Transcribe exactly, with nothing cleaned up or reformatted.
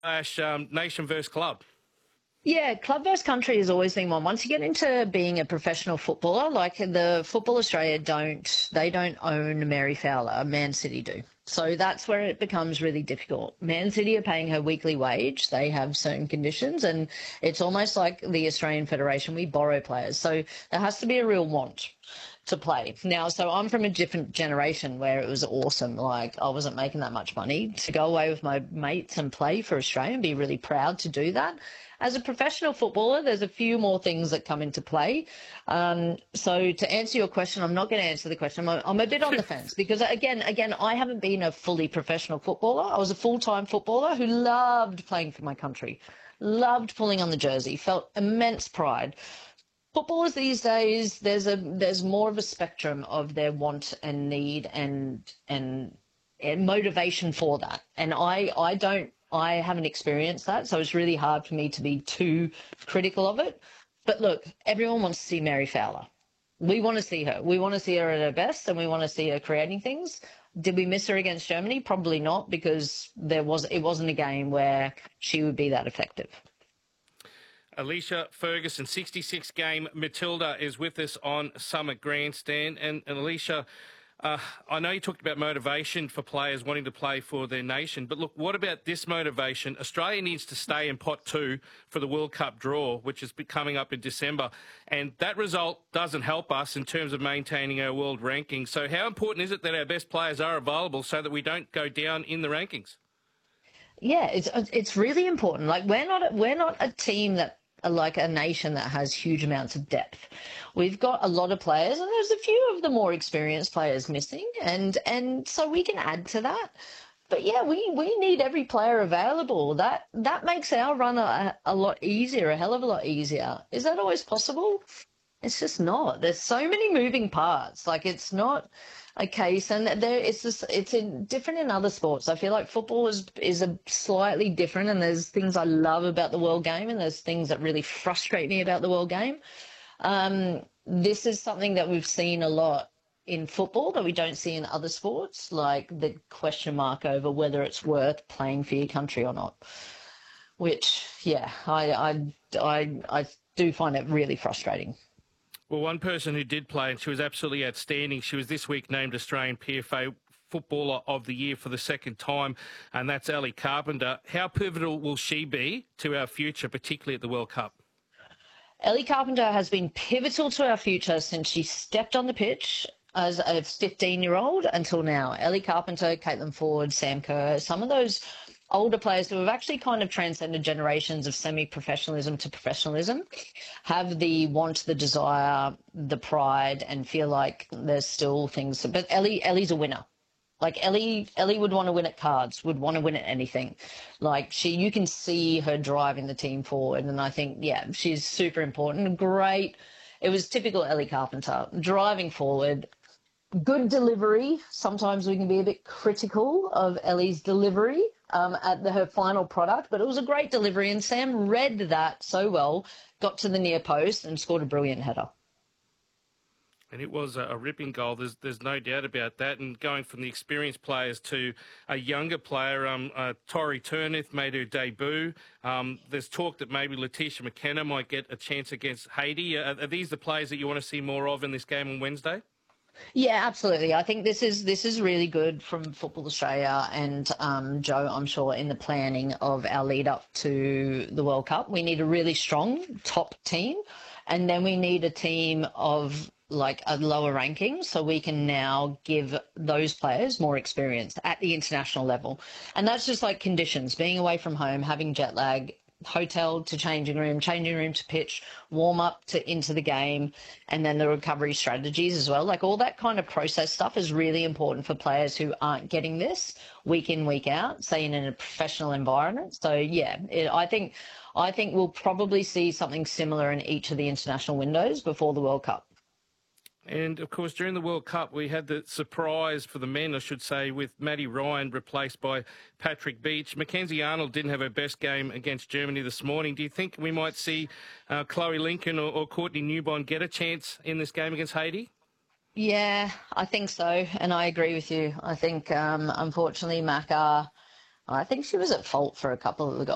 slash um, nation versus club? Yeah, club versus country has always been one. Once you get into being a professional footballer, like the Football Australia don't, they don't own Mary Fowler, Man City do. So that's where it becomes really difficult. Man City are paying her weekly wage. They have certain conditions, and it's almost like the Australian Federation. We borrow players. So there has to be a real want to play. Now, so I'm from a different generation where it was awesome. Like, I wasn't making that much money to go away with my mates and play for Australia and be really proud to do that. As a professional footballer, there's a few more things that come into play. Um, so to answer your question, I'm not going to answer the question. I'm a, I'm a bit on the fence because, again, again, I haven't been a fully professional footballer. I was a full-time footballer who loved playing for my country, loved pulling on the jersey, felt immense pride. Footballers these days, there's a there's more of a spectrum of their want and need and and, and motivation for that. And I I don't I haven't experienced that, so it's really hard for me to be too critical of it. But look, everyone wants to see Mary Fowler. We want to see her. We want to see her at her best, and we want to see her creating things. Did we miss her against Germany? Probably not, because there was it wasn't a game where she would be that effective. Alicia Ferguson, sixty-six game Matilda, is with us on Summit Grandstand. And, and Alicia, uh, I know you talked about motivation for players wanting to play for their nation, but look, what about this motivation? Australia needs to stay in pot two for the World Cup draw, which is coming up in December. And that result doesn't help us in terms of maintaining our world ranking. So how important is it that our best players are available so that we don't go down in the rankings? Yeah, it's it's really important. Like, we're not we're not a team that like a nation that has huge amounts of depth. We've got a lot of players, and there's a few of the more experienced players missing, and and so we can add to that. But yeah, we, we need every player available. That that makes our run a, a lot easier, a hell of a lot easier. Is that always possible? It's just not. There's so many moving parts. Like, it's not a case, and there it's just it's in, different in other sports. I feel like football is is a slightly different, and there's things I love about the world game, and there's things that really frustrate me about the world game. Um, this is something that we've seen a lot in football that we don't see in other sports, like the question mark over whether it's worth playing for your country or not. Which, yeah, I I I, I do find it really frustrating. Well, one person who did play, and she was absolutely outstanding, she was this week named Australian P F A Footballer of the Year for the second time, and that's Ellie Carpenter. How pivotal will she be to our future, particularly at the World Cup? Ellie Carpenter has been pivotal to our future since she stepped on the pitch as a fifteen-year-old until now. Ellie Carpenter, Caitlin Ford, Sam Kerr, some of those older players who have actually kind of transcended generations of semi-professionalism to professionalism have the want, the desire, the pride, and feel like there's still things. But Ellie, Ellie's a winner. Like, Ellie, Ellie would want to win at cards, would want to win at anything. Like, she, you can see her driving the team forward, and I think, yeah, she's super important. Great. It was typical Ellie Carpenter, driving forward. Good delivery. Sometimes we can be a bit critical of Ellie's delivery um, at the, her final product, but it was a great delivery, and Sam read that so well, got to the near post and scored a brilliant header. And it was a, a ripping goal. There's there's no doubt about that. And going from the experienced players to a younger player, um, uh, Tori Turnith made her debut. Um, there's talk that maybe Letitia McKenna might get a chance against Haiti. Are, are these the players that you want to see more of in this game on Wednesday? Yeah, absolutely. I think this is this is really good from Football Australia and um, Joe, I'm sure, in the planning of our lead up to the World Cup. We need a really strong top team, and then we need a team of like a lower ranking, so we can now give those players more experience at the international level. And that's just like conditions, being away from home, having jet lag, hotel to changing room, changing room to pitch, warm up to into the game, and then the recovery strategies as well. Like, all that kind of process stuff is really important for players who aren't getting this week in, week out, say in a professional environment. So yeah, it, I think I think we'll probably see something similar in each of the international windows before the World Cup. And, of course, during the World Cup, we had the surprise for the men, I should say, with Maddie Ryan replaced by Patrick Beach. Mackenzie Arnold didn't have her best game against Germany this morning. Do you think we might see uh, Chloe Lincoln or, or Courtney Newbond get a chance in this game against Haiti? Yeah, I think so, and I agree with you. I think, um, unfortunately, Macca, I think she was at fault for a couple of the goals.